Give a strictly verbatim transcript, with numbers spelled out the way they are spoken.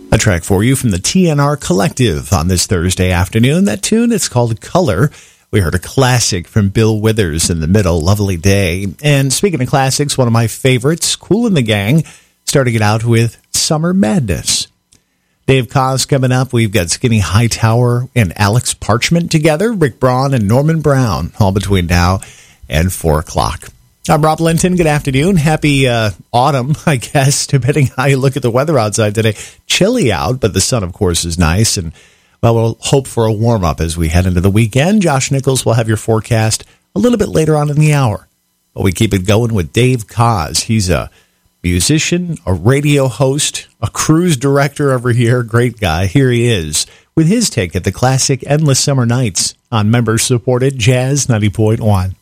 A track for you from the T N R Collective on this Thursday afternoon. That tune, it's called Color. We heard a classic from Bill Withers in the middle, Lovely Day. And speaking of classics, one of my favorites, Kool and the Gang, starting it out with Summer Madness. Dave Koz coming up. We've got Skinny Hightower and Alex Parchment together, Rick Braun and Norman Brown, all between now and four o'clock. I'm Rob Linton. Good afternoon. Happy uh, autumn, I guess, depending how you look at the weather outside today. Chilly out, but the sun, of course, is nice. And, well, we'll hope for a warm-up as we head into the weekend. Josh Nichols will have your forecast a little bit later on in the hour. But we keep it going with Dave Koz. He's a musician, a radio host, a cruise director over here. Great guy. Here he is with his take at the classic Endless Summer Nights on member-supported Jazz ninety point one.